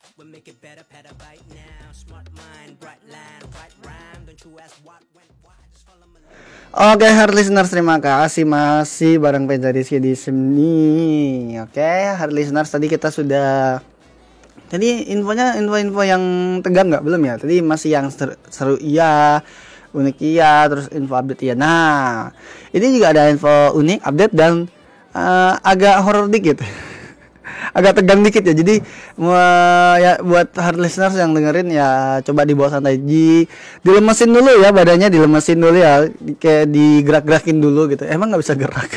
Oke, hard listeners, terima kasih masih bareng Penza Rizky di sini. Oke, hard listeners, tadi kita sudah info-info yang tegang nggak, belum ya? Tadi masih yang seru iya, unik iya, terus info update iya. Nah, ini juga ada info unik, update dan agak horor dikit. Agak tegang dikit ya. Jadi ya buat hard listeners yang dengerin ya coba dibawa santai, dilemesin dulu ya badannya, dilemesin dulu ya, kayak digerak-gerakin dulu gitu. Emang nggak bisa gerak?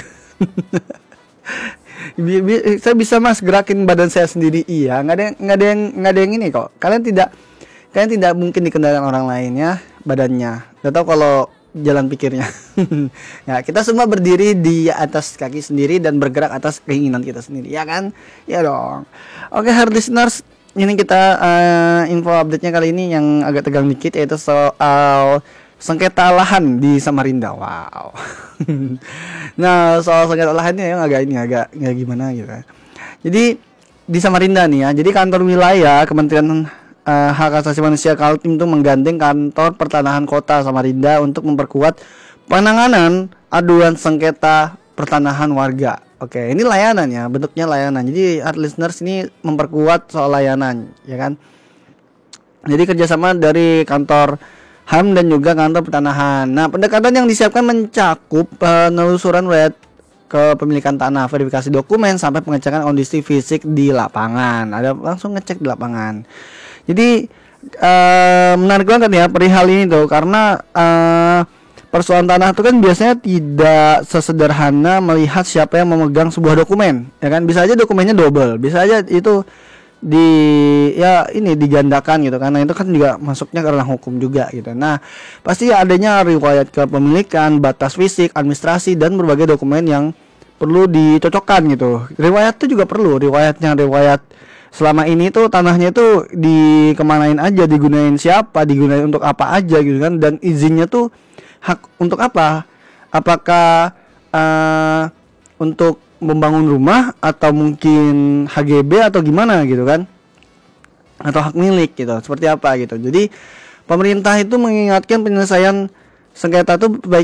Saya bisa mas gerakin badan saya sendiri, iya. Nggak ada yang ini kok. Kalian tidak mungkin dikendalikan orang lain ya badannya. Nggak tahu kalau jalan pikirnya. Ya, kita semua berdiri di atas kaki sendiri dan bergerak atas keinginan kita sendiri, ya kan? Ya dong. Oke, hard listeners, ini kita info update-nya kali ini yang agak tegang dikit, yaitu soal sengketa lahan di Samarinda. Wow. Nah, soal sengketa lahan ini yang agak gimana gitu. Jadi di Samarinda nih ya. Jadi kantor wilayah Kementerian Hak Asasi Manusia Kaltim itu menggandeng kantor pertanahan kota Samarinda untuk memperkuat penanganan aduan sengketa pertanahan warga. Oke, ini layanan ya, bentuknya layanan. Jadi hard listeners ini memperkuat soal layanan, ya kan? Jadi kerjasama dari kantor HAM dan juga kantor pertanahan. Nah, pendekatan yang disiapkan mencakup penelusuran riwayat kepemilikan tanah, verifikasi dokumen, sampai pengecekan kondisi fisik di lapangan. Ada langsung ngecek di lapangan. Jadi menarik banget ya perihal ini tuh, karena persoalan tanah itu kan biasanya tidak sesederhana melihat siapa yang memegang sebuah dokumen, ya kan? Bisa aja dokumennya double, bisa aja itu digandakan gitu, karena itu kan juga masuknya ke ranah hukum juga gitu. Nah, pasti adanya riwayat kepemilikan, batas fisik, administrasi, dan berbagai dokumen yang perlu dicocokkan gitu. Riwayat itu juga perlu, riwayat selama ini tuh tanahnya tuh dikemanain aja, digunain siapa, digunain untuk apa aja gitu kan, dan izinnya tuh hak untuk apa? Apakah untuk membangun rumah, atau mungkin HGB, atau gimana gitu kan, atau hak milik gitu, seperti apa gitu. Jadi pemerintah itu mengingatkan penyelesaian sengketa itu baik